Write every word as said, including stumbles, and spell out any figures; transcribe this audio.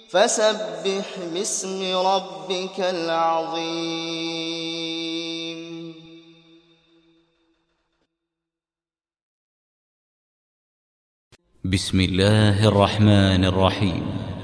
فسبح باسم ربك العظيم. بسم الله الرحمن الرحيم.